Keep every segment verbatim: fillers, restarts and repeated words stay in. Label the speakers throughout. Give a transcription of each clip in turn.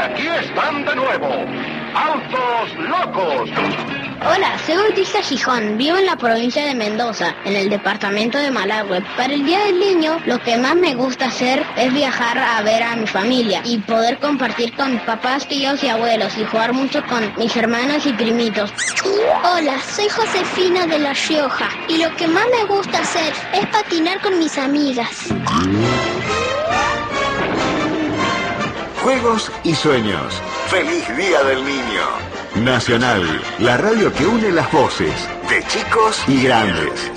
Speaker 1: aquí están de nuevo. ¡Autos Locos!
Speaker 2: Hola, soy Bautista Gijón, vivo en la provincia de Mendoza, en el departamento de Malagüe. Para el Día del Niño, lo que más me gusta hacer es viajar a ver a mi familia y poder compartir con mis papás, tíos y abuelos y jugar mucho con mis hermanos y primitos.
Speaker 3: Hola, soy Josefina de La Rioja y lo que más me gusta hacer es patinar con mis amigas.
Speaker 4: Juegos y sueños. ¡Feliz Día del Niño! Nacional, la radio que une las voces de chicos y grandes.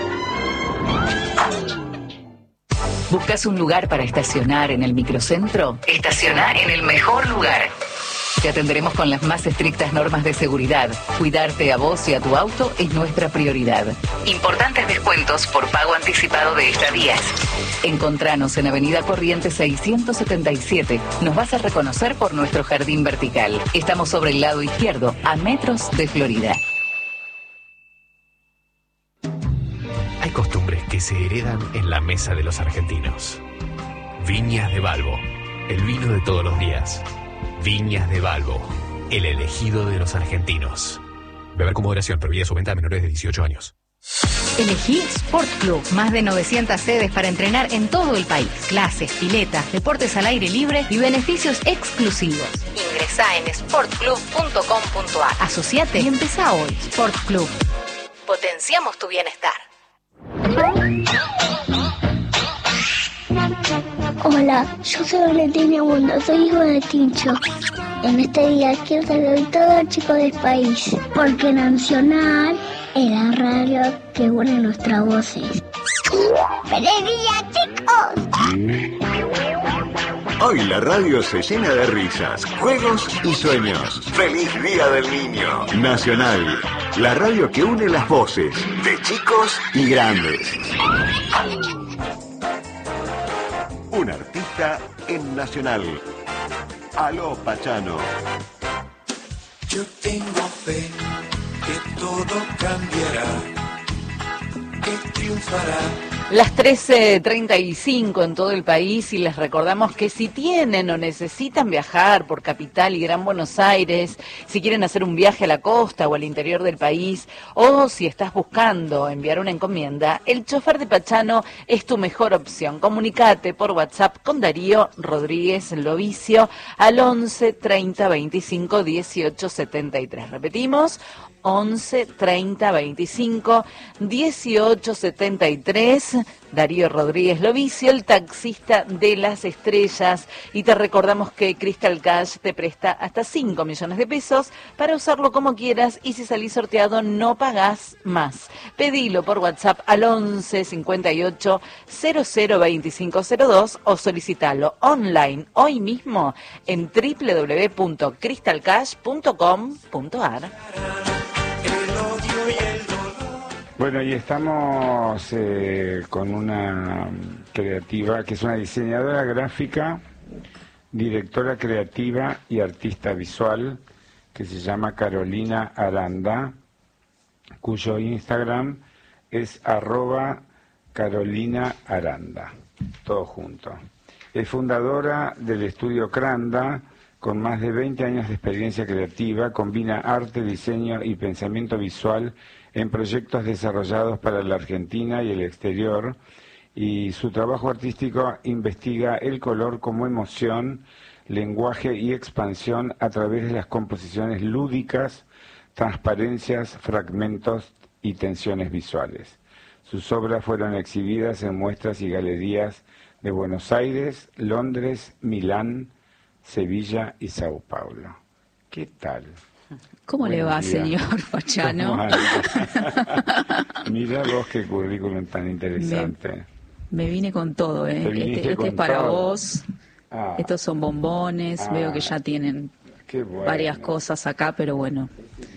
Speaker 5: ¿Buscas un lugar para estacionar en el microcentro? Estacionar en el mejor lugar. Te atenderemos con las más estrictas normas de seguridad. Cuidarte a vos y a tu auto es nuestra prioridad. Importantes descuentos por pago anticipado de estadías. Encontranos en Avenida Corrientes seiscientos setenta y siete. Nos vas a reconocer por nuestro jardín vertical. Estamos sobre el lado izquierdo, a metros de Florida.
Speaker 6: Hay costumbres que se heredan en la mesa de los argentinos. Viñas de Balbo, el vino de todos los días. Viñas de Balbo, el elegido de los argentinos. Beber con moderación, prohibida su venta a menores de dieciocho años.
Speaker 7: Elegí Sport Club, más de novecientas sedes para entrenar en todo el país. Clases, piletas, deportes al aire libre y beneficios exclusivos. Ingresá en sport club punto com punto a r. Asociate y empezá hoy. Sport Club. Potenciamos tu bienestar.
Speaker 3: Hola, yo soy Valentina Mundo, soy hijo de Tincho. En este día quiero saludar a todos los chicos del país, porque Nacional es la radio que une nuestras voces. ¡Feliz día, chicos!
Speaker 4: Hoy la radio se llena de risas, juegos y sueños. ¡Feliz Día del Niño! Nacional, la radio que une las voces de chicos y grandes. Un artista en Nacional. Aló, Pachano.
Speaker 8: Yo tengo fe que todo cambiará, que triunfará.
Speaker 5: Las trece treinta y cinco en todo el país y les recordamos que si tienen o necesitan viajar por Capital y Gran Buenos Aires, si quieren hacer un viaje a la costa o al interior del país, o si estás buscando enviar una encomienda, el chofer de Pachano es tu mejor opción. Comunicate por WhatsApp con Darío Rodríguez Lovicio al once treinta veinticinco dieciocho setenta y tres. Repetimos, once treinta veinticinco dieciocho setenta y tres. Darío Rodríguez Lovicio, el taxista de las estrellas. Y te recordamos que Crystal Cash te presta hasta cinco millones de pesos para usarlo como quieras y si salís sorteado no pagás más. Pedilo por WhatsApp al once cincuenta y ocho cero cero veinticinco cero dos o solicitalo online hoy mismo en doble u doble u doble u punto crystal cash punto com punto a r.
Speaker 9: Bueno, y estamos eh, con una creativa que es una diseñadora gráfica, directora creativa y artista visual que se llama Carolina Aranda, cuyo Instagram es arroba Carolina Aranda, todo junto. Es fundadora del estudio Cranda, con más de veinte años de experiencia creativa, combina arte, diseño y pensamiento visual en proyectos desarrollados para la Argentina y el exterior, y su trabajo artístico investiga el color como emoción, lenguaje y expansión a través de las composiciones lúdicas, transparencias, fragmentos y tensiones visuales. Sus obras fueron exhibidas en muestras y galerías de Buenos Aires, Londres, Milán, Sevilla y Sao Paulo. ¿Qué tal?
Speaker 10: ¿Cómo
Speaker 9: Buenos
Speaker 10: le va,
Speaker 9: días,
Speaker 10: señor Pachano?
Speaker 9: Mira vos qué currículum tan interesante.
Speaker 10: Me, me vine con todo, ¿eh? Este, este es para todo. Vos. Ah, Estos son bombones. Ah, veo que ya tienen bueno. varias cosas acá, pero bueno.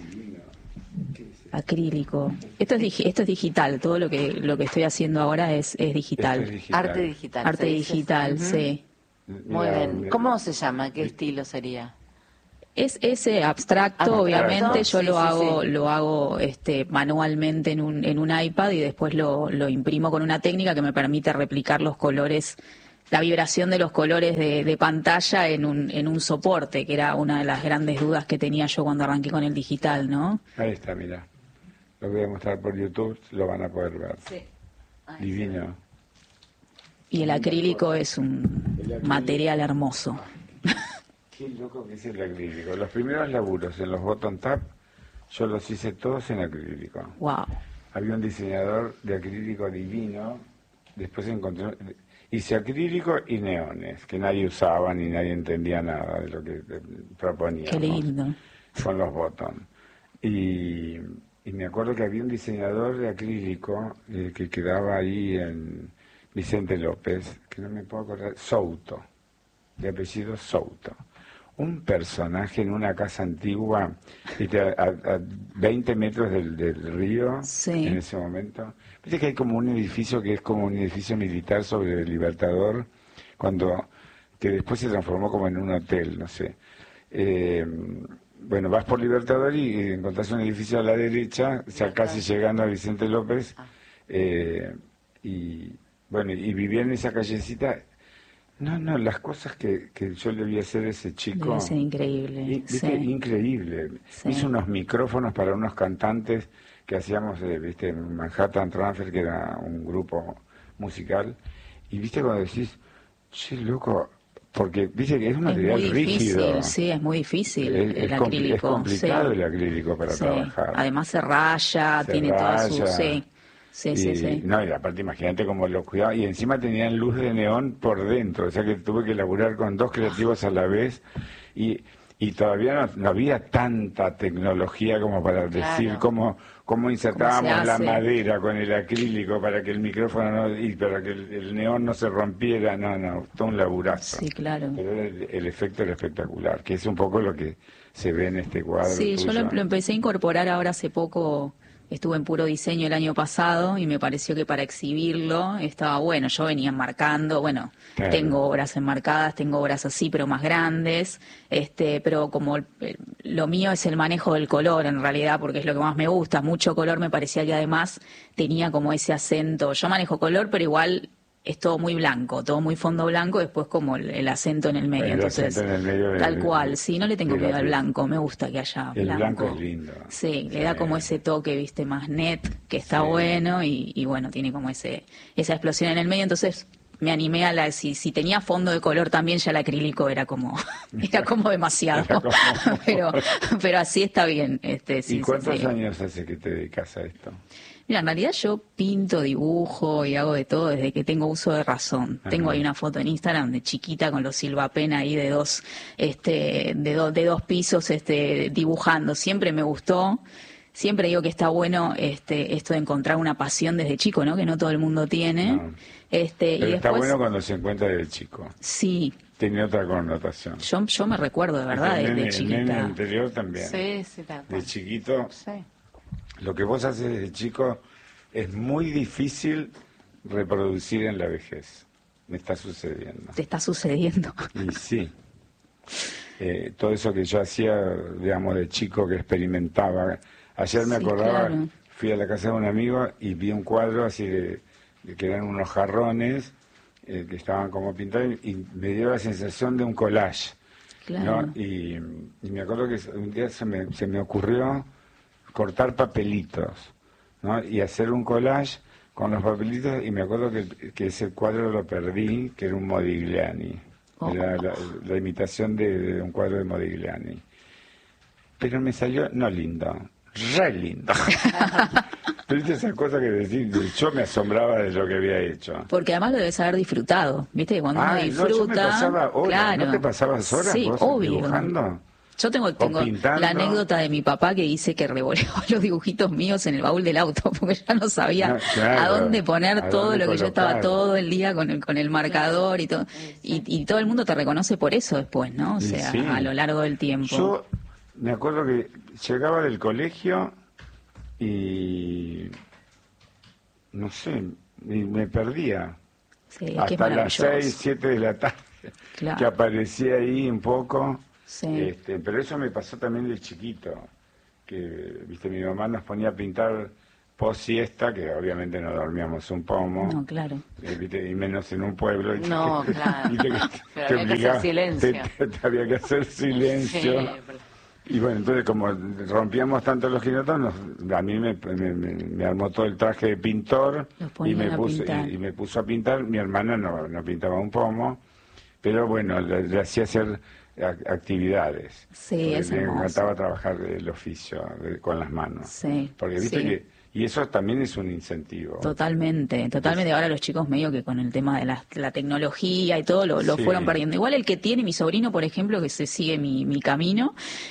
Speaker 10: Acrílico. Esto es digi esto es digital. Todo lo que lo que estoy haciendo ahora es, es, digital.
Speaker 5: es digital. Arte digital.
Speaker 10: Arte digital, uh-huh. sí.
Speaker 5: Muy bien. ¿Cómo se llama? ¿Qué estilo sería?
Speaker 10: Es ese abstracto, abstracto, obviamente yo sí, lo sí, hago sí. lo hago este manualmente en un en un iPad y después lo lo imprimo con una técnica que me permite replicar los colores la vibración de los colores de, de pantalla en un, en un soporte, que era una de las grandes dudas que tenía yo cuando arranqué con el digital, ¿no?
Speaker 9: Ahí está, mira. Lo voy a mostrar por YouTube, lo van a poder ver.
Speaker 10: Sí. Ay,
Speaker 9: divino.
Speaker 10: Y el acrílico es un acrílico, material hermoso.
Speaker 9: Qué loco que es el acrílico. Los primeros laburos en los bottom tap, yo los hice todos en acrílico.
Speaker 10: Wow.
Speaker 9: Había un diseñador de acrílico divino, después encontré... Hice acrílico y neones, que nadie usaba ni nadie entendía nada de lo que proponíamos.
Speaker 10: Qué lindo.
Speaker 9: Con los bottom. Y, y me acuerdo que había un diseñador de acrílico eh, que quedaba ahí en Vicente López, que no me puedo acordar, Souto, de apellido Souto. Un personaje en una casa antigua, ¿viste? A, a, a veinte metros del, del río,
Speaker 10: sí.
Speaker 9: En ese momento. Viste que hay como un edificio que es como un edificio militar sobre el Libertador, cuando que después se transformó como en un hotel, no sé. Eh, bueno, vas por Libertador y, y encontrás un edificio a la derecha, ya casi llegando a Vicente López, eh, y bueno, y vivía en esa callecita. No, no, las cosas que, que yo le vi hacer a ese chico...
Speaker 10: Debe ser increíble.
Speaker 9: Y, ¿viste?
Speaker 10: Sí.
Speaker 9: Increíble.
Speaker 10: Sí.
Speaker 9: Hizo unos micrófonos para unos cantantes que hacíamos, eh, viste, en Manhattan Transfer, que era un grupo musical. Y viste cuando decís, che, loco, porque viste que es un material
Speaker 10: es muy difícil,
Speaker 9: rígido.
Speaker 10: Sí, es muy difícil
Speaker 9: es,
Speaker 10: el
Speaker 9: es
Speaker 10: acrílico.
Speaker 9: Es complicado
Speaker 10: sí.
Speaker 9: el acrílico para
Speaker 10: sí.
Speaker 9: trabajar.
Speaker 10: Además se raya,
Speaker 9: se
Speaker 10: tiene
Speaker 9: raya.
Speaker 10: toda su... Sí. Sí,
Speaker 9: y,
Speaker 10: sí, sí.
Speaker 9: No, y aparte imagínate cómo lo cuidaba. Y encima tenían luz de neón por dentro, o sea que tuve que laburar con dos creativos a la vez. Y, y todavía no, no había tanta tecnología como para
Speaker 10: Claro.
Speaker 9: decir cómo, cómo insertábamos
Speaker 10: ¿Cómo se
Speaker 9: la
Speaker 10: hace?
Speaker 9: madera con el acrílico para que el micrófono no, y para que el, el neón no se rompiera. No, no, todo un laburazo.
Speaker 10: Sí, claro.
Speaker 9: Pero el, el efecto era espectacular, que es un poco lo que se ve en este cuadro.
Speaker 10: Sí,
Speaker 9: tuyo.
Speaker 10: yo lo, lo empecé a incorporar ahora hace poco. Estuve en puro diseño el año pasado y me pareció que para exhibirlo estaba bueno. Yo venía enmarcando, bueno,
Speaker 9: claro.
Speaker 10: Tengo obras enmarcadas, tengo obras así, pero más grandes, este, pero como el, lo mío es el manejo del color en realidad, porque es lo que más me gusta, mucho color, me parecía que además tenía como ese acento. Yo manejo color, pero igual es todo muy blanco, todo muy fondo blanco, después como el, el acento en el medio.
Speaker 9: El
Speaker 10: Entonces,
Speaker 9: en el medio
Speaker 10: tal
Speaker 9: del,
Speaker 10: cual, sí, no le tengo miedo al
Speaker 9: lápiz.
Speaker 10: blanco, me gusta que haya
Speaker 9: el
Speaker 10: blanco.
Speaker 9: blanco es lindo.
Speaker 10: Sí, le
Speaker 9: sí.
Speaker 10: da como ese toque, viste, más net, que está
Speaker 9: sí.
Speaker 10: bueno y, y bueno, tiene como ese esa explosión en el medio. Entonces me animé a la, si, si tenía fondo de color también, ya el acrílico era como, era como demasiado. Era como... pero, pero así está bien. Este, sí,
Speaker 9: ¿Y cuántos
Speaker 10: sí, sí.
Speaker 9: años hace que te dedicas a esto?
Speaker 10: Mira, en realidad yo pinto, dibujo y hago de todo desde que tengo uso de razón. Ajá. Tengo ahí una foto en Instagram de chiquita con los Silvapen ahí de dos, este, de dos, de dos pisos, este, dibujando. Siempre me gustó. Siempre digo que está bueno, este, esto de encontrar una pasión desde chico, ¿no? Que no todo el mundo tiene.
Speaker 9: No.
Speaker 10: Este,
Speaker 9: Pero
Speaker 10: y
Speaker 9: está
Speaker 10: después,
Speaker 9: bueno cuando se encuentra de chico.
Speaker 10: Sí.
Speaker 9: Tiene otra connotación.
Speaker 10: Yo, yo me recuerdo de verdad
Speaker 9: el
Speaker 10: desde
Speaker 9: nene,
Speaker 10: chiquita.
Speaker 9: El nene anterior también.
Speaker 5: Sí, sí, tal cual.
Speaker 9: De chiquito.
Speaker 5: Sí.
Speaker 9: Lo que vos haces desde chico es muy difícil reproducir en la vejez. Me está sucediendo.
Speaker 10: Te está sucediendo.
Speaker 9: Y sí. Eh, todo eso que yo hacía, digamos, de chico que experimentaba. Ayer me
Speaker 10: Sí,
Speaker 9: acordaba,
Speaker 10: claro.
Speaker 9: fui a la casa de un amigo y vi un cuadro así de, de que eran unos jarrones eh, que estaban como pintados y me dio la sensación de un collage.
Speaker 10: Claro.
Speaker 9: ¿No? Y, y me acuerdo que un día se me, se me ocurrió cortar papelitos, ¿no? Y hacer un collage con los papelitos y me acuerdo que, que ese cuadro lo perdí, que era un Modigliani,
Speaker 10: Oh.
Speaker 9: era la, la imitación de, de un cuadro de Modigliani. Pero me salió, no lindo, re lindo. Pero viste esa cosa que decir, yo me asombraba de lo que había hecho.
Speaker 10: Porque además lo debes haber disfrutado, ¿viste? Que cuando
Speaker 9: Ah,
Speaker 10: uno
Speaker 9: no,
Speaker 10: disfruta...
Speaker 9: yo me pasaba horas,
Speaker 10: claro.
Speaker 9: ¿no te pasabas horas
Speaker 10: Sí,
Speaker 9: vos
Speaker 10: obvio.
Speaker 9: dibujando?
Speaker 10: Yo tengo, tengo
Speaker 9: pintando.
Speaker 10: la anécdota de mi papá que dice que revoleaba los dibujitos míos en el baúl del auto porque ya no sabía
Speaker 9: No, claro,
Speaker 10: a dónde poner
Speaker 9: a
Speaker 10: todo
Speaker 9: dónde
Speaker 10: lo que yo estaba
Speaker 9: colocar.
Speaker 10: todo el día con el, con el marcador y todo. Y, y todo el mundo te reconoce por eso después, ¿no? O
Speaker 9: Y
Speaker 10: sea,
Speaker 9: sí.
Speaker 10: a lo largo del tiempo.
Speaker 9: Yo me acuerdo que llegaba del colegio y no sé, y me perdía.
Speaker 10: Sí, es que es
Speaker 9: hasta las
Speaker 10: maravilloso.
Speaker 9: seis, siete de la tarde,
Speaker 10: Claro.
Speaker 9: que aparecía ahí un poco.
Speaker 10: Sí.
Speaker 9: Este, pero eso me pasó también de chiquito, que viste mi mamá nos ponía a pintar post siesta, que obviamente no dormíamos un pomo.
Speaker 10: No, claro.
Speaker 9: Eh, ¿viste? Y menos en un pueblo. ¿viste?
Speaker 5: No, claro.
Speaker 9: ¿Viste? Que
Speaker 5: Pero
Speaker 9: te
Speaker 5: había que
Speaker 9: obligaba-
Speaker 5: hacer silencio.
Speaker 9: te- te- te había que hacer silencio.
Speaker 5: Sí, pero-
Speaker 9: Y bueno, entonces como rompíamos tanto los jinetos, nos- a mí me, me, me- me armó todo el traje de pintor
Speaker 10: Los
Speaker 9: y
Speaker 10: ponían
Speaker 9: me,
Speaker 10: a
Speaker 9: puso,
Speaker 10: pintar.
Speaker 9: y, y me puso a pintar. Mi hermana no, no pintaba un pomo, pero bueno, le, le hacía hacer ac- actividades.
Speaker 10: Sí,
Speaker 9: Porque
Speaker 10: es
Speaker 9: me
Speaker 10: hermoso.
Speaker 9: encantaba trabajar el oficio de- con las manos.
Speaker 10: Sí,
Speaker 9: Porque viste
Speaker 10: sí.
Speaker 9: que, y eso también es un incentivo.
Speaker 10: Totalmente, totalmente. Ahora los chicos medio que con el tema de la, la tecnología y todo lo, lo
Speaker 9: Sí.
Speaker 10: fueron perdiendo. Igual el que tiene mi sobrino, por ejemplo, que se sigue mi, mi camino,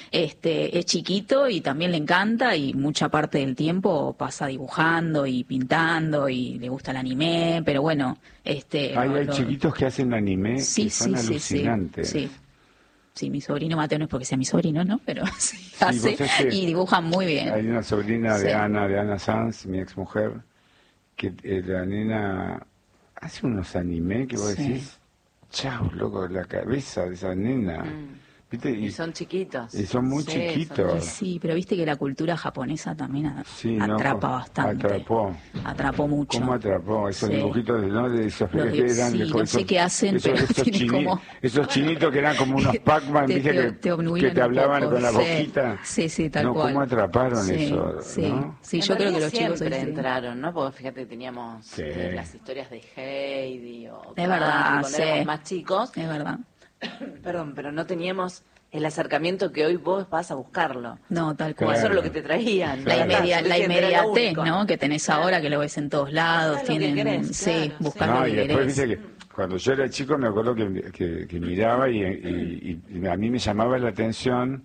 Speaker 10: este, es chiquito y también le encanta y mucha parte del tiempo pasa dibujando y pintando y le gusta el anime, pero bueno, este.
Speaker 9: Hay,
Speaker 10: lo-
Speaker 9: hay
Speaker 10: lo-
Speaker 9: chiquitos que hacen anime
Speaker 10: Sí,
Speaker 9: que son
Speaker 10: sí, sí, sí,
Speaker 9: alucinantes.
Speaker 10: sí. Sí, mi sobrino Mateo no es porque sea mi sobrino, ¿no? Pero sí,
Speaker 9: Sí,
Speaker 10: hace
Speaker 9: vos sabés que
Speaker 10: y dibuja muy bien.
Speaker 9: Hay una sobrina de
Speaker 10: Sí.
Speaker 9: Ana, de Ana Sanz, mi exmujer, que eh, la nena hace unos anime que vos
Speaker 10: Sí.
Speaker 9: decís, chau, loco, la cabeza de esa nena.
Speaker 5: Mm.
Speaker 9: ¿Viste?
Speaker 5: Y son chiquitos.
Speaker 9: y son muy
Speaker 5: Sí,
Speaker 9: chiquitos.
Speaker 10: Y sí, pero viste que la cultura japonesa también a-
Speaker 9: Sí, ¿no?
Speaker 10: atrapa bastante.
Speaker 9: Atrapó.
Speaker 10: Atrapó mucho.
Speaker 9: ¿Cómo atrapó? Esos
Speaker 10: Sí.
Speaker 9: dibujitos de, ¿no? de esos
Speaker 10: Los
Speaker 9: que
Speaker 10: de-
Speaker 9: eran
Speaker 10: sí,
Speaker 9: de-
Speaker 10: no
Speaker 9: esos-
Speaker 10: sé qué hacen,
Speaker 9: esos,
Speaker 10: pero
Speaker 9: esos,
Speaker 10: tienen
Speaker 9: chini-
Speaker 10: como-
Speaker 9: esos chinitos que eran como unos Pac-Man,
Speaker 10: Te-
Speaker 9: ¿viste?
Speaker 10: te-
Speaker 9: que,
Speaker 10: te
Speaker 9: que
Speaker 10: obnubilan
Speaker 9: te
Speaker 10: un
Speaker 9: hablaban
Speaker 10: poco,
Speaker 9: con la
Speaker 10: sí.
Speaker 9: boquita.
Speaker 10: Sí, sí, tal
Speaker 9: no,
Speaker 10: cual.
Speaker 9: ¿Cómo atraparon
Speaker 10: Sí,
Speaker 9: eso?
Speaker 10: sí.
Speaker 9: ¿no?
Speaker 10: Sí,
Speaker 5: En
Speaker 10: yo creo que
Speaker 5: realidad
Speaker 10: los chicos
Speaker 5: siempre
Speaker 10: hoy sí.
Speaker 5: entraron, ¿no? Porque fíjate que teníamos
Speaker 9: Sí.
Speaker 5: eh, las historias de Heidi o
Speaker 10: Es verdad,
Speaker 5: Candy cuando
Speaker 10: sí.
Speaker 5: éramos más chicos.
Speaker 10: Es verdad.
Speaker 5: Perdón, pero no teníamos el acercamiento que hoy vos vas a buscarlo.
Speaker 10: No, tal
Speaker 5: Como
Speaker 10: cual.
Speaker 5: eso es lo que te traían.
Speaker 10: La,
Speaker 9: Claro.
Speaker 10: inmedia- la
Speaker 5: Era lo
Speaker 10: inmediatez,
Speaker 5: único.
Speaker 10: ¿no? Que tenés ahora, que lo ves en todos lados.
Speaker 5: Buscás lo que
Speaker 10: Tienen,
Speaker 5: querés,
Speaker 10: sí,
Speaker 5: claro,
Speaker 10: buscás
Speaker 5: sí.
Speaker 10: lo
Speaker 9: No,
Speaker 10: que
Speaker 9: y después
Speaker 10: querés.
Speaker 9: viste que cuando yo era chico me acuerdo que, que, que miraba y, y- y a mí me llamaba la atención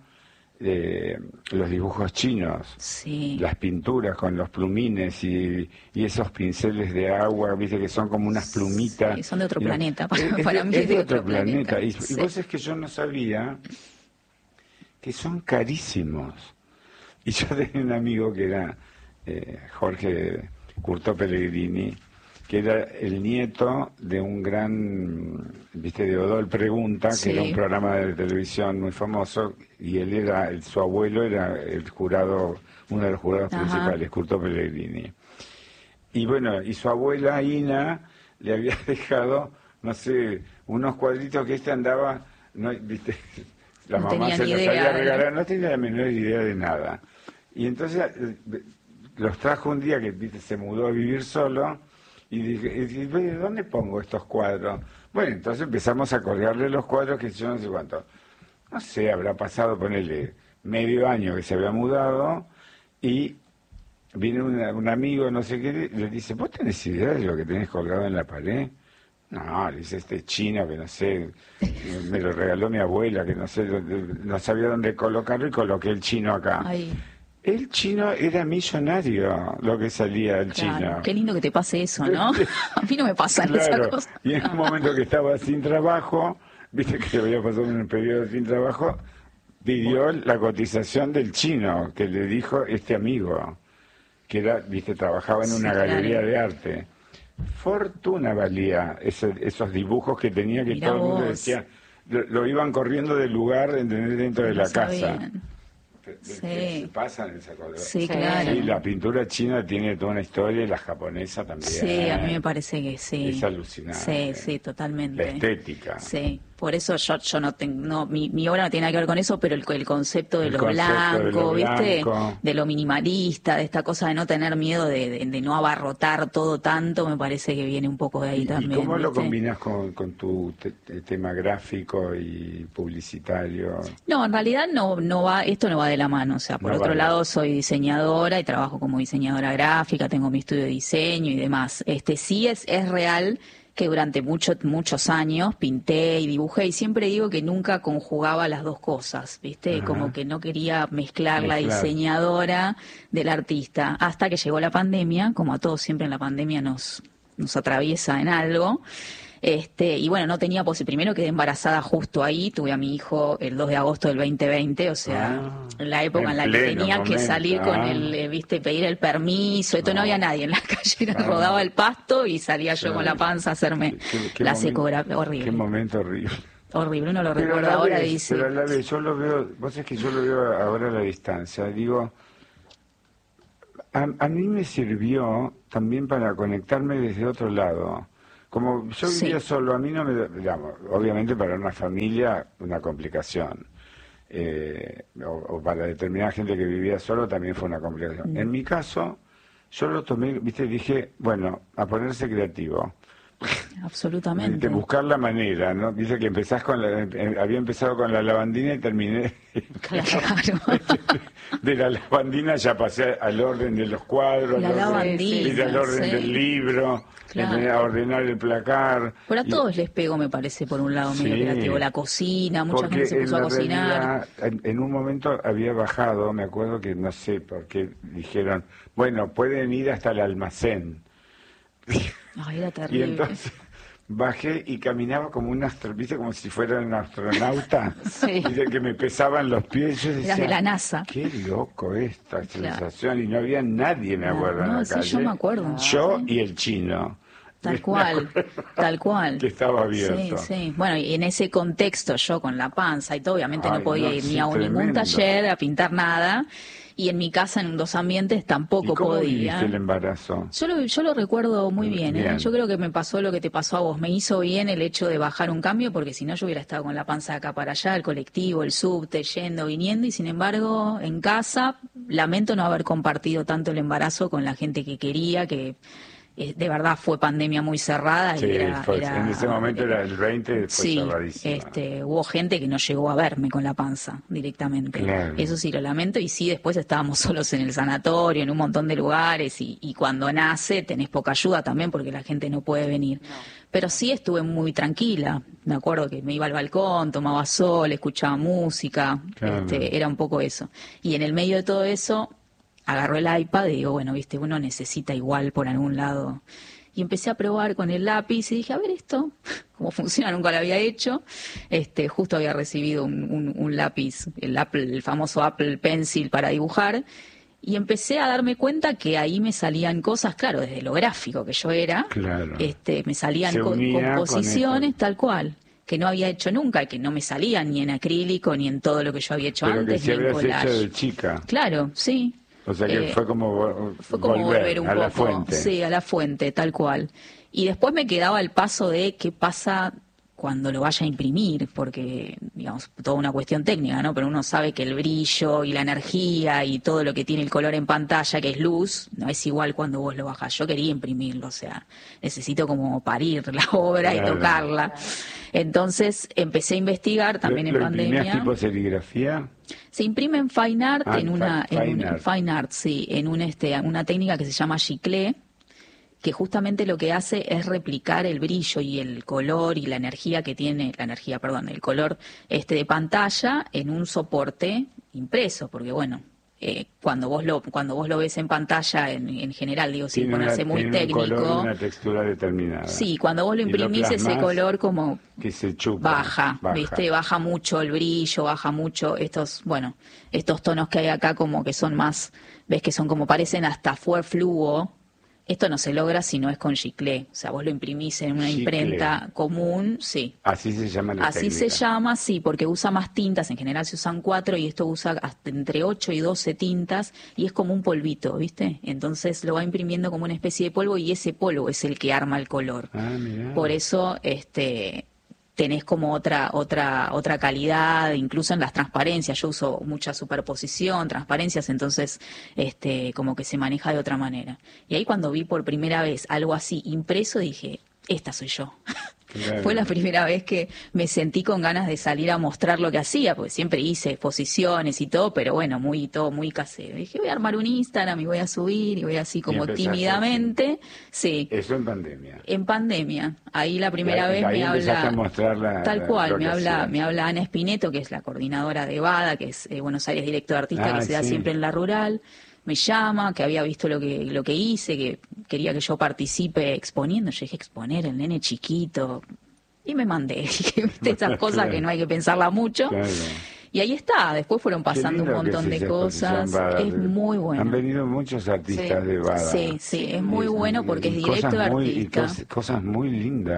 Speaker 9: eh, los dibujos chinos,
Speaker 10: Sí.
Speaker 9: las pinturas con los plumines y, y esos pinceles de agua, viste que son como unas plumitas.
Speaker 10: Sí, son de otro
Speaker 9: Y-
Speaker 10: planeta, para-
Speaker 9: es, es
Speaker 10: para
Speaker 9: de,
Speaker 10: mí
Speaker 9: es
Speaker 10: es
Speaker 9: de
Speaker 10: de
Speaker 9: otro
Speaker 10: otro
Speaker 9: planeta.
Speaker 10: planeta,
Speaker 9: Y,
Speaker 10: sí.
Speaker 9: y vos es que yo no sabía que son carísimos. Y yo tenía un amigo que era eh, Jorge Curto Pellegrini, que era el nieto de un gran, viste, de Odol Pregunta,
Speaker 10: Sí.
Speaker 9: que era un programa de televisión muy famoso, y él era, el- su abuelo era el jurado, uno de los jurados
Speaker 10: Ajá.
Speaker 9: principales, Curto Pellegrini. Y bueno, y su abuela Ina le había dejado, no sé, unos cuadritos que este andaba, no, viste, la
Speaker 10: No
Speaker 9: mamá
Speaker 10: tenía
Speaker 9: se
Speaker 10: ni
Speaker 9: los
Speaker 10: idea,
Speaker 9: había
Speaker 10: ¿no?
Speaker 9: regalado, no tenía la menor idea de nada. Y entonces eh, los trajo un día que viste, se mudó a vivir solo y dije, y dije, "Ve, ¿dónde pongo estos cuadros?" Bueno, entonces empezamos a colgarle los cuadros que yo no sé cuánto. No sé, habrá pasado, ponerle medio año que se había mudado y viene una- un amigo, no sé qué, le dice, ¿vos tenés idea de lo que tenés colgado en la pared? No, le dice, este chino que no sé, me lo regaló mi abuela, que no sé, no sabía dónde colocarlo y coloqué el chino acá.
Speaker 10: Ay,
Speaker 9: El chino era millonario, lo que salía el
Speaker 10: claro.
Speaker 9: chino.
Speaker 10: Qué lindo que te pase eso, ¿no? A mí no me pasan
Speaker 9: Claro,
Speaker 10: esas cosas.
Speaker 9: y en un momento que estaba sin trabajo, viste que había pasado un periodo sin trabajo, pidió la cotización del chino, que le dijo este amigo, que era, viste, trabajaba en
Speaker 10: Sí,
Speaker 9: una
Speaker 10: claro.
Speaker 9: galería de arte. Fortuna valía ese- esos dibujos que tenía, que
Speaker 10: Mirá
Speaker 9: todo el mundo
Speaker 10: vos.
Speaker 9: decía, lo, lo iban corriendo del lugar, ¿entendés? Dentro de
Speaker 10: No
Speaker 9: la casa.
Speaker 10: sabían.
Speaker 9: De- de-
Speaker 10: Sí.
Speaker 9: que se pasan esa cosa.
Speaker 10: Sí,
Speaker 5: Sí,
Speaker 10: claro.
Speaker 9: Sí, la pintura china tiene toda una historia y la japonesa también.
Speaker 10: Sí, a mí me parece que sí.
Speaker 9: Es
Speaker 10: Sí,
Speaker 9: alucinante.
Speaker 10: sí, totalmente.
Speaker 9: La estética.
Speaker 10: Sí, por eso yo, yo no tengo, no, mi, mi obra no tiene nada que ver con eso, pero el, el concepto de
Speaker 9: El
Speaker 10: lo
Speaker 9: concepto de
Speaker 10: blanco,
Speaker 9: lo
Speaker 10: ¿viste?
Speaker 9: blanco.
Speaker 10: De lo minimalista, de esta cosa de no tener miedo, de, de, de no abarrotar todo tanto, me parece que viene un poco de ahí
Speaker 9: ¿Y
Speaker 10: también.
Speaker 9: cómo lo
Speaker 10: ¿viste?
Speaker 9: combinas con, con tu te- te- tema gráfico y publicitario?
Speaker 10: No, en realidad no, no va, esto no va de la mano. O sea, por
Speaker 9: No
Speaker 10: otro
Speaker 9: va de-
Speaker 10: lado soy diseñadora y trabajo como diseñadora gráfica, tengo mi estudio de diseño y demás. Este sí es, es real que durante muchos muchos años pinté y dibujé y siempre digo que nunca conjugaba las dos cosas, ¿viste?
Speaker 9: Ajá.
Speaker 10: Como que no quería mezclar la
Speaker 9: Mezclar.
Speaker 10: diseñadora del artista hasta que llegó la pandemia, como a todos siempre en la pandemia nos nos atraviesa en algo. Este, y bueno, no tenía posibilidad. Primero quedé embarazada justo ahí, tuve a mi hijo el dos de agosto del veinte veinte, o sea,
Speaker 9: Ah,
Speaker 10: en la época en,
Speaker 9: en
Speaker 10: la que
Speaker 9: pleno
Speaker 10: tenía que
Speaker 9: momento,
Speaker 10: salir con
Speaker 9: ah.
Speaker 10: el, eh, viste, pedir el permiso, esto no,
Speaker 9: No.
Speaker 10: había nadie en la calle,
Speaker 9: Ah.
Speaker 10: rodaba el pasto y salía yo
Speaker 9: Claro.
Speaker 10: con la panza a hacerme
Speaker 9: Qué- qué
Speaker 10: la
Speaker 9: momento-
Speaker 10: secografía, horrible,
Speaker 9: Qué momento horrible.
Speaker 10: horrible, uno lo
Speaker 9: Pero a
Speaker 10: recuerda
Speaker 9: la
Speaker 10: ahora
Speaker 9: vez,
Speaker 10: y dice,
Speaker 9: pero a la vez, yo lo veo, vos es que yo lo veo ahora a la distancia, digo, A, a mí me sirvió también para conectarme desde otro lado. Como yo vivía sí. solo, a mí no me... Digamos, obviamente para una familia, una complicación. Eh, o, o para determinada gente que vivía solo también fue una complicación. Mm. En mi caso, yo lo tomé, viste, dije, bueno, a ponerse creativo.
Speaker 10: Absolutamente.
Speaker 9: De buscar la manera, ¿no? Dice que empezás con la, eh, había empezado con la lavandina y terminé
Speaker 10: claro.
Speaker 9: de la lavandina ya pasé al orden de los cuadros,
Speaker 10: la
Speaker 9: al
Speaker 10: lavandina,
Speaker 9: orden, al orden
Speaker 10: sí.
Speaker 9: del libro, claro. a ordenar el placar.
Speaker 10: Pero a
Speaker 9: y,
Speaker 10: todos les pegó, me parece, por un lado medio
Speaker 9: sí,
Speaker 10: creativo, la cocina, mucha gente se puso a cocinar.
Speaker 9: En, en un momento había bajado, me acuerdo que no sé por qué dijeron, bueno, pueden ir hasta el almacén.
Speaker 10: Ay, era terrible.
Speaker 9: Y entonces bajé y caminaba como un astro, ¿viste? Como si fuera un astronauta.
Speaker 10: Sí.
Speaker 9: Dice que me pesaban los pies. Yo decía,
Speaker 10: eras de la NASA.
Speaker 9: Qué loco esta sensación. Claro. Y no había nadie, me acuerdo, no, en la
Speaker 10: no, sí,
Speaker 9: calle.
Speaker 10: yo me acuerdo.
Speaker 9: Yo
Speaker 10: sí.
Speaker 9: y el chino.
Speaker 10: Tal cual, tal cual.
Speaker 9: Que estaba abierto.
Speaker 10: Sí, sí. Bueno, y en ese contexto, yo con la panza y todo, obviamente
Speaker 9: Ay,
Speaker 10: no podía
Speaker 9: no,
Speaker 10: ir
Speaker 9: sí,
Speaker 10: ni a un, ningún taller a pintar nada. Y en mi casa, en dos ambientes, tampoco
Speaker 9: ¿Y cómo
Speaker 10: podía.
Speaker 9: viviste el embarazo?
Speaker 10: Yo lo, yo lo recuerdo muy bien,
Speaker 9: bien.
Speaker 10: ¿eh? Yo creo que me pasó lo que te pasó a vos. Me hizo bien el hecho de bajar un cambio, porque si no yo hubiera estado con la panza de acá para allá, el colectivo, el subte, yendo, viniendo. Y sin embargo, en casa, lamento no haber compartido tanto el embarazo con la gente que quería, que... de verdad fue pandemia muy cerrada.
Speaker 9: Sí,
Speaker 10: y era,
Speaker 9: fue,
Speaker 10: era,
Speaker 9: en ese momento era el veinte, fue
Speaker 10: sí,
Speaker 9: cerradísima.
Speaker 10: Este, hubo gente que no llegó a verme con la panza directamente.
Speaker 9: Claro.
Speaker 10: Eso sí lo lamento. Y sí, después estábamos solos en el sanatorio, en un montón de lugares. Y, y cuando nace tenés poca ayuda también porque la gente no puede venir. No. Pero sí estuve muy tranquila. Me acuerdo que me iba al balcón, tomaba sol, escuchaba música. Claro. Este, era un poco eso. Y en el medio de todo eso... agarró el iPad y digo, bueno, viste, uno necesita igual por algún lado. Y empecé a probar con el lápiz y dije, a ver esto, cómo funciona, nunca lo había hecho. Este, justo había recibido un, un, un lápiz, el Apple, el famoso Apple Pencil para dibujar. Y empecé a darme cuenta que ahí me salían cosas, claro, desde lo gráfico que yo era,
Speaker 9: claro.
Speaker 10: este, me salían co composiciones tal cual, que no había hecho nunca, y que no me salían ni en acrílico ni en todo lo que yo había hecho
Speaker 9: Pero
Speaker 10: antes.
Speaker 9: Que
Speaker 10: ni en collage.
Speaker 9: Hecho de chica.
Speaker 10: Claro, sí.
Speaker 9: O sea que
Speaker 10: eh,
Speaker 9: fue como,
Speaker 10: fue como
Speaker 9: volver,
Speaker 10: volver un
Speaker 9: a
Speaker 10: poco,
Speaker 9: la fuente.
Speaker 10: Sí, a la fuente, tal cual. Y después me quedaba el paso de qué pasa cuando lo vaya a imprimir, porque, digamos, toda una cuestión técnica, ¿no? Pero uno sabe que el brillo y la energía y todo lo que tiene el color en pantalla, que es luz, no es igual cuando vos lo bajás. Yo quería imprimirlo, o sea, necesito como parir la obra claro. y tocarla. Entonces empecé a investigar también
Speaker 9: ¿Lo,
Speaker 10: en
Speaker 9: lo
Speaker 10: pandemia.
Speaker 9: tipo serigrafía?
Speaker 10: Se imprime en Fine Art, ah, en una
Speaker 9: fine,
Speaker 10: en un,
Speaker 9: art.
Speaker 10: Fine Art, sí, en un este una técnica que se llama giclée, que justamente lo que hace es replicar el brillo y el color y la energía que tiene, la energía, perdón, el color este de pantalla en un soporte impreso, porque bueno, eh, cuando vos lo cuando vos lo ves en pantalla en, en general, digo, sin ponerse muy
Speaker 9: tiene
Speaker 10: técnico,
Speaker 9: un color y una textura determinada.
Speaker 10: Sí, cuando vos lo imprimís, lo ese color como
Speaker 9: que se chupa,
Speaker 10: baja, baja, ¿viste? Baja mucho el brillo, baja mucho estos, bueno, estos tonos que hay acá como que son más, ves que son como parecen hasta fuer fluo. Esto no se logra si no es con giclée. O sea, vos lo imprimís en una giclée. Imprenta común, sí.
Speaker 9: Así se llama la
Speaker 10: Así
Speaker 9: técnica.
Speaker 10: se llama, sí, porque usa más tintas. En general se usan cuatro y esto usa hasta entre ocho y doce tintas y es como un polvito, ¿viste? Entonces lo va imprimiendo como una especie de polvo y ese polvo es el que arma el color.
Speaker 9: Ah, mirá.
Speaker 10: Por eso, este... tenés como otra otra otra calidad, incluso en las transparencias. Yo uso mucha superposición, transparencias, entonces este como que se maneja de otra manera. Y ahí cuando vi por primera vez algo así impreso, dije, esta soy yo. Claro. Fue la primera vez que me sentí con ganas de salir a mostrar lo que hacía, porque siempre hice exposiciones y todo, pero bueno, muy todo muy casero. Dije, voy a armar un Instagram y voy a subir, y voy así como tímidamente. Sí.
Speaker 9: Eso en pandemia.
Speaker 10: En pandemia. Ahí la primera
Speaker 9: ahí,
Speaker 10: vez
Speaker 9: ahí
Speaker 10: me habla...
Speaker 9: a mostrar la,
Speaker 10: tal
Speaker 9: la,
Speaker 10: cual, me habla,
Speaker 9: hacías.
Speaker 10: me habla Ana Espineto, que es la coordinadora de BADA, que es eh, Buenos Aires Directo de Artista,
Speaker 9: ah,
Speaker 10: que se da
Speaker 9: sí.
Speaker 10: siempre en la rural. Me llama, que había visto lo que lo que hice, que quería que yo participe exponiendo. Yo dije, exponer, el nene chiquito. Y me mandé, dije, viste, esas cosas claro. que no hay que pensarla mucho.
Speaker 9: Claro.
Speaker 10: Y ahí está, después fueron pasando un montón de cosas. Es muy bueno.
Speaker 9: Han venido muchos artistas
Speaker 10: sí.
Speaker 9: de Bada.
Speaker 10: Sí, sí, es muy bueno porque es directo de
Speaker 9: muy,
Speaker 10: artista.
Speaker 9: Y cos, cosas muy lindas.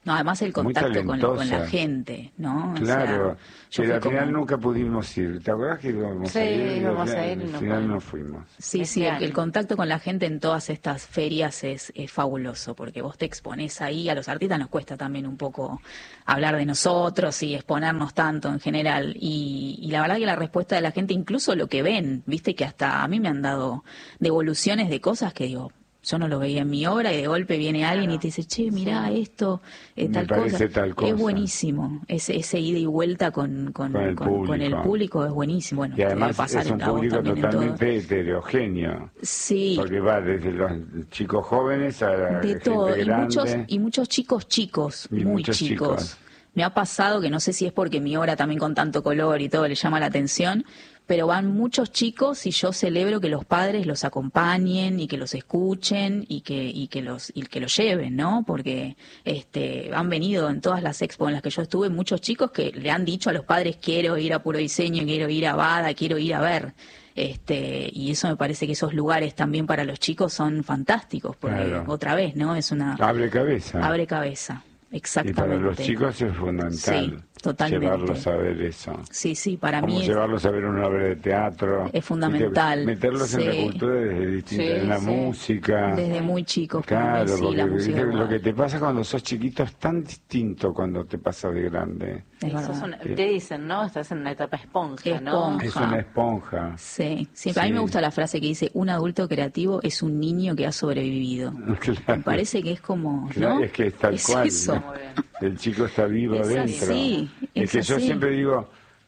Speaker 10: No, además el contacto con, con la gente, ¿no?
Speaker 9: Claro,
Speaker 10: o sea,
Speaker 9: pero al final
Speaker 10: como...
Speaker 9: nunca pudimos ir. ¿Te acuerdas que íbamos
Speaker 5: sí,
Speaker 9: a ir?
Speaker 5: íbamos a ir,
Speaker 9: al
Speaker 5: no
Speaker 9: final
Speaker 5: fuimos.
Speaker 9: no fuimos.
Speaker 10: Sí,
Speaker 5: Este
Speaker 10: sí, el,
Speaker 5: año.
Speaker 10: el contacto con la gente en todas estas ferias es, es fabuloso, porque vos te exponés ahí, a los artistas nos cuesta también un poco hablar de nosotros y exponernos tanto en general, y, y la verdad que la respuesta de la gente, incluso lo que ven, viste que hasta a mí me han dado devoluciones de cosas que digo, yo no lo veía en mi obra, y de golpe viene alguien
Speaker 5: Claro.
Speaker 10: y te dice, che, mirá
Speaker 5: Sí.
Speaker 10: esto, eh,
Speaker 9: Me
Speaker 10: tal,
Speaker 9: parece
Speaker 10: cosa.
Speaker 9: tal cosa.
Speaker 10: Es buenísimo, ese, ese ida y vuelta con, con,
Speaker 9: Con el
Speaker 10: con- con el
Speaker 9: público.
Speaker 10: público es buenísimo. Bueno,
Speaker 9: Y
Speaker 10: te debe
Speaker 9: además
Speaker 10: pasar
Speaker 9: es un
Speaker 10: a vos
Speaker 9: público
Speaker 10: también en todo.
Speaker 9: totalmente heterogéneo.
Speaker 10: Sí,
Speaker 9: Porque va desde los chicos jóvenes a la
Speaker 10: de
Speaker 9: gente
Speaker 10: todo, y
Speaker 9: grande.
Speaker 10: muchos, y muchos chicos chicos,
Speaker 9: Y
Speaker 10: muy
Speaker 9: muchos
Speaker 10: chicos.
Speaker 9: chicos.
Speaker 10: Me ha pasado que no sé si es porque mi obra también con tanto color y todo le llama la atención, pero van muchos chicos y yo celebro que los padres los acompañen y que los escuchen y que y que los y que los lleven, ¿no? Porque este han venido en todas las expos en las que yo estuve muchos chicos que le han dicho a los padres, quiero ir a Puro Diseño, quiero ir a Bada, quiero ir a ver. Este, y eso me parece que esos lugares también para los chicos son fantásticos, porque
Speaker 9: Claro.
Speaker 10: otra vez, ¿no? Es una
Speaker 9: Abre cabeza.
Speaker 10: abre cabeza.
Speaker 9: Y
Speaker 10: Exactamente.
Speaker 9: para los chicos es fundamental
Speaker 10: Sí, totalmente.
Speaker 9: llevarlos a ver eso.
Speaker 10: Sí, sí, para
Speaker 9: Como
Speaker 10: mí es,
Speaker 9: llevarlos a ver una obra de teatro.
Speaker 10: Es fundamental,
Speaker 9: ¿Viste? Meterlos en la
Speaker 10: sí.
Speaker 9: cultura desde distintas,
Speaker 5: Sí,
Speaker 9: en la
Speaker 5: sí.
Speaker 9: música.
Speaker 10: desde muy chicos. para
Speaker 9: Claro,
Speaker 10: mí, sí,
Speaker 9: porque
Speaker 10: la música
Speaker 9: ¿viste?
Speaker 10: igual.
Speaker 9: lo que te pasa cuando sos chiquito es tan distinto cuando te pasa de grande.
Speaker 10: Es
Speaker 5: Y sos
Speaker 10: verdad.
Speaker 5: una- te dicen, ¿no? Estás en una etapa esponja, ¿no?
Speaker 10: Esponja.
Speaker 9: Es una esponja.
Speaker 10: Sí, sí, a mí
Speaker 9: Sí.
Speaker 10: me gusta la frase que dice, un adulto creativo es un niño que ha sobrevivido.
Speaker 9: Claro.
Speaker 10: Me parece que es como,
Speaker 9: Claro,
Speaker 10: ¿no?
Speaker 9: es que es tal cual.
Speaker 10: eso.
Speaker 5: Muy bien.
Speaker 9: El chico está vivo
Speaker 10: Es
Speaker 9: adentro.
Speaker 10: así,
Speaker 9: es,
Speaker 10: es
Speaker 9: que yo
Speaker 10: así.
Speaker 9: siempre digo,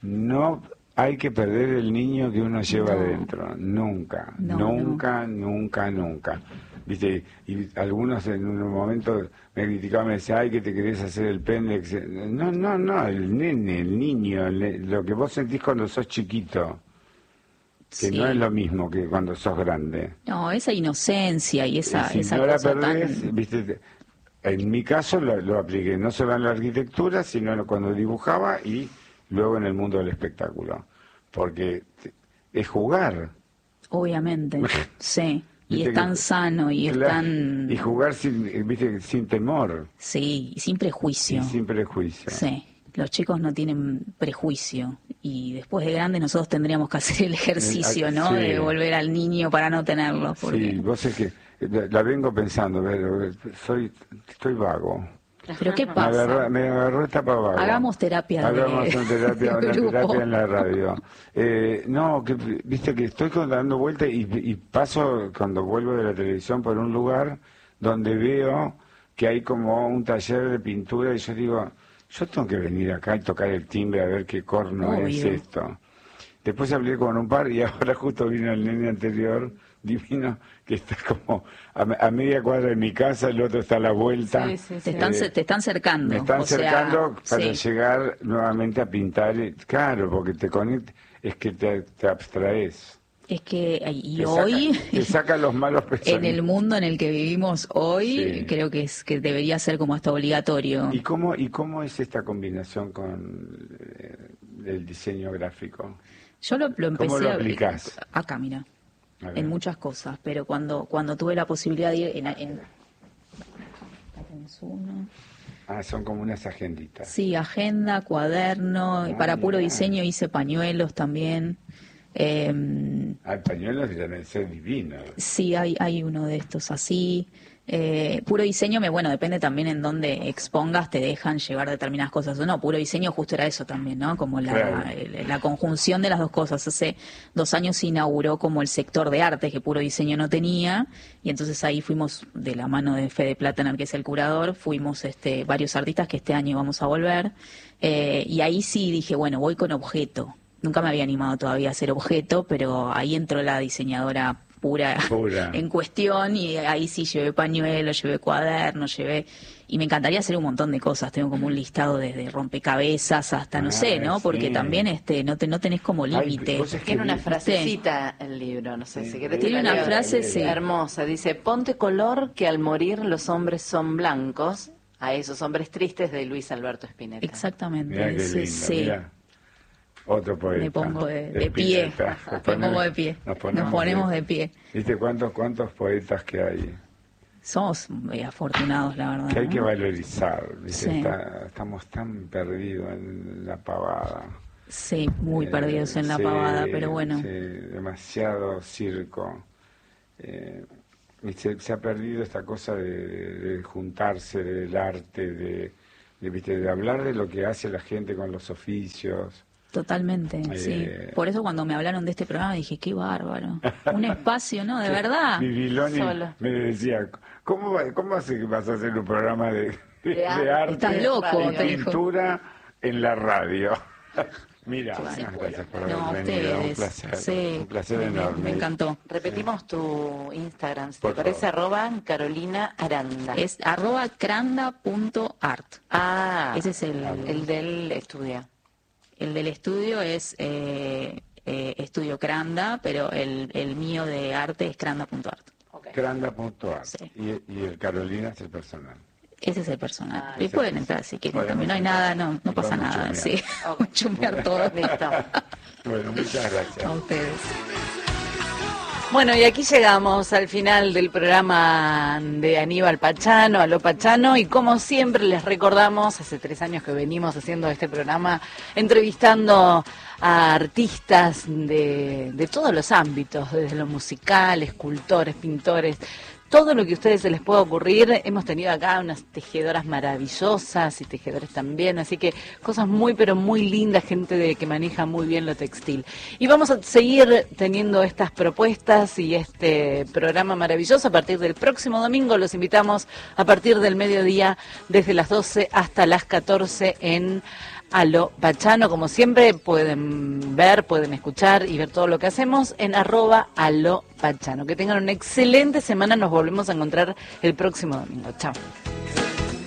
Speaker 9: no hay que perder el niño que uno lleva
Speaker 10: No.
Speaker 9: adentro. Nunca,
Speaker 10: No,
Speaker 9: nunca, nunca, nunca. ¿Viste? Y algunos en un momento me criticaban, me decían, ay, que te querés hacer el pendex. No, no, no, el nene, el niño, el ne- lo que vos sentís cuando sos chiquito. Que
Speaker 10: Sí.
Speaker 9: no es lo mismo que cuando sos grande.
Speaker 10: No, esa inocencia y esa,
Speaker 9: Y si
Speaker 10: esa
Speaker 9: no la
Speaker 10: cosa
Speaker 9: perdés,
Speaker 10: tan...
Speaker 9: viste, en mi caso lo, lo apliqué no solo en la arquitectura, sino cuando dibujaba y luego en el mundo del espectáculo. Porque te- es jugar.
Speaker 10: Obviamente, sí. Y
Speaker 9: Viste
Speaker 10: es
Speaker 9: que-
Speaker 10: tan sano y es
Speaker 9: Claro,
Speaker 10: tan...
Speaker 9: Y jugar sin, viste, sin temor
Speaker 10: Sí, y sin prejuicio.
Speaker 9: y sin prejuicio.
Speaker 10: Sí, los chicos no tienen prejuicio y después de grandes nosotros tendríamos que hacer el ejercicio,
Speaker 9: El-
Speaker 10: ¿no?
Speaker 9: sí.
Speaker 10: De volver al niño para no tenerlo. Porque...
Speaker 9: Sí, vos es que la, la vengo pensando, pero soy, estoy vago.
Speaker 10: Pero ¿qué
Speaker 9: Me
Speaker 10: pasa?
Speaker 9: agarró, me agarró etapa vago.
Speaker 10: Hagamos terapia de-
Speaker 9: Hagamos una terapia,
Speaker 10: de
Speaker 9: una
Speaker 10: grupo.
Speaker 9: terapia en la radio. Eh, no, que viste que estoy con- dando vueltas y, y paso cuando vuelvo de la televisión por un lugar donde veo que hay como un taller de pintura y yo digo, yo tengo que venir acá y tocar el timbre a ver qué corno es
Speaker 10: Obvio.
Speaker 9: esto. Después hablé con un par y ahora justo vino el nene anterior, divino, que está como a, a media cuadra de mi casa, el otro está a la vuelta.
Speaker 5: Sí, sí, sí.
Speaker 10: Te están,
Speaker 9: Eh,
Speaker 10: te están cercando.
Speaker 9: Me están
Speaker 10: o sea,
Speaker 9: cercando para
Speaker 10: sí.
Speaker 9: llegar nuevamente a pintar. y- Claro, porque te conecta, es que te, te abstraes.
Speaker 10: Es que, y
Speaker 9: Te
Speaker 10: hoy,
Speaker 9: saca, te saca los malos
Speaker 10: en
Speaker 9: pensamientos.
Speaker 10: el mundo en el que vivimos hoy,
Speaker 9: Sí.
Speaker 10: creo que es que debería ser como hasta obligatorio.
Speaker 9: ¿Y cómo, ¿Y cómo es esta combinación con eh, el diseño gráfico?
Speaker 10: Yo lo, lo empecé
Speaker 9: ¿Cómo lo
Speaker 10: a-
Speaker 9: aplicás?
Speaker 10: acá, mira,
Speaker 9: A ver.
Speaker 10: en muchas cosas, pero cuando cuando tuve la posibilidad de ir en... en acá tenés uno.
Speaker 9: Ah, son como unas agenditas.
Speaker 10: Sí, agenda, cuaderno, y para puro
Speaker 9: Ah.
Speaker 10: diseño hice pañuelos también. Eh,
Speaker 9: Ah, pañuelos deben ser divinos.
Speaker 10: sí, hay, hay uno de estos así. Eh, puro diseño, me bueno, depende también en dónde expongas, te dejan llevar determinadas cosas o no. Puro diseño justo era eso también, ¿no? Como la,
Speaker 9: Claro.
Speaker 10: el- la conjunción de las dos cosas. Hace dos años se inauguró como el sector de arte que puro diseño no tenía, y entonces ahí fuimos de la mano de Fede Platener, que es el curador, fuimos este, varios artistas que este año vamos a volver, eh, y ahí sí dije, bueno, voy con objeto. Nunca me había animado todavía a hacer objeto, pero ahí entró la diseñadora pura,
Speaker 9: Pura.
Speaker 10: en cuestión, y ahí sí llevé pañuelos, llevé cuadernos, llevé... Y me encantaría hacer un montón de cosas. Tengo como un listado desde rompecabezas hasta, no
Speaker 9: Ah,
Speaker 10: sé, ¿no? Porque
Speaker 9: sí.
Speaker 10: también este no te no tenés como
Speaker 9: Ay,
Speaker 10: límite.
Speaker 9: vos es que
Speaker 5: Tiene una
Speaker 9: vi-
Speaker 5: frasecita el libro, no sé si querés.
Speaker 10: Tiene
Speaker 5: te la
Speaker 10: una
Speaker 5: leo.
Speaker 10: frase, sí.
Speaker 5: Hermosa, dice, ponte color que al morir los hombres son blancos, a esos hombres tristes de Luis Alberto Spinetta.
Speaker 10: Exactamente.
Speaker 9: Mirá qué
Speaker 10: sí,
Speaker 9: lindo,
Speaker 10: sí.
Speaker 9: mirá. Otro poeta.
Speaker 10: Me pongo de, de pie.
Speaker 9: Spinetta.
Speaker 10: Me pongo de pie.
Speaker 9: Nos
Speaker 10: Nos ponemos de pie.
Speaker 9: ¿Viste cuántos, cuántos poetas que hay?
Speaker 10: somos eh, afortunados, la verdad.
Speaker 9: Que hay
Speaker 10: ¿no?
Speaker 9: que valorizar, ¿viste?
Speaker 10: Sí.
Speaker 9: Está- estamos tan perdidos en la pavada.
Speaker 10: Sí, muy
Speaker 9: Eh,
Speaker 10: perdidos en la
Speaker 9: sí,
Speaker 10: pavada, pero bueno.
Speaker 9: sí, demasiado circo. Eh, y se, se ha perdido esta cosa de, de juntarse, del arte, de, de, ¿viste? De hablar de lo que hace la gente con los oficios.
Speaker 10: Totalmente,
Speaker 9: Eh,
Speaker 10: sí. Por eso cuando me hablaron de este programa dije, qué bárbaro. Un espacio, ¿no? De verdad.
Speaker 9: Viviloni
Speaker 10: Solo.
Speaker 9: me decía, ¿cómo, va- cómo hace que vas a hacer un programa de, de,
Speaker 10: De arte.
Speaker 9: arte
Speaker 10: Estás loco,
Speaker 9: y
Speaker 10: te dijo.
Speaker 9: pintura en la radio? Mira,
Speaker 10: Qué
Speaker 9: muchas gracias por
Speaker 10: No,
Speaker 9: haber venido, un
Speaker 10: ustedes.
Speaker 9: placer,
Speaker 10: Sí,
Speaker 9: un placer
Speaker 10: me-
Speaker 9: enorme.
Speaker 10: me encantó.
Speaker 5: Repetimos tu Instagram, si
Speaker 9: Por
Speaker 5: te parece,
Speaker 9: favor.
Speaker 5: arroba Carolina Aranda.
Speaker 10: Es arroba cranda punto art.
Speaker 5: Ah,
Speaker 10: Ese es el,
Speaker 5: el del estudio.
Speaker 10: El del estudio es eh, eh, Estudio Cranda, pero el, el mío de arte es cranda punto art.
Speaker 9: Cranda punto art.
Speaker 10: Sí.
Speaker 9: Y, y el Carolina es el personal.
Speaker 10: Ese es el personal.
Speaker 5: Ah,
Speaker 10: y
Speaker 9: ese
Speaker 10: pueden
Speaker 9: es-
Speaker 10: entrar si quieren
Speaker 9: podemos
Speaker 10: también. No hay
Speaker 9: entrar.
Speaker 10: nada, no, no
Speaker 9: Y
Speaker 10: pasa
Speaker 9: podemos
Speaker 10: nada.
Speaker 9: chusmear.
Speaker 10: Sí, chumbear todo.
Speaker 5: Listo.
Speaker 9: Bueno, muchas gracias.
Speaker 10: A ustedes.
Speaker 5: Bueno, y aquí llegamos al final del programa de Aníbal Pachano, Aló Pachano, y como siempre les recordamos, hace tres años que venimos haciendo este programa, entrevistando a artistas de, de todos los ámbitos, desde lo musical, escultores, pintores, todo lo que a ustedes se les pueda ocurrir. Hemos tenido acá unas tejedoras maravillosas y tejedores también, así que cosas muy pero muy lindas, gente de que maneja muy bien lo textil. Y vamos a seguir teniendo estas propuestas y este programa maravilloso a partir del próximo domingo. Los invitamos a partir del mediodía, desde las doce hasta las catorce en Aló Pachano. Como siempre, pueden ver, pueden escuchar y ver todo lo que hacemos en arroba Aló Pachano. Que tengan una excelente semana. Nos volvemos a encontrar el próximo domingo. Chao.